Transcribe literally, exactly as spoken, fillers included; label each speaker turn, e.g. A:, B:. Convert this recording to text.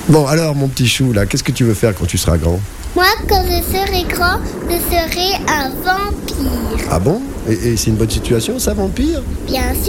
A: Bon, alors, mon petit chou, là, qu'est-ce que tu veux faire quand tu seras grand?
B: Moi, quand je serai grand, je serai un vampire.
A: Ah bon? Et, et c'est une bonne situation, ça, vampire?
B: Bien sûr.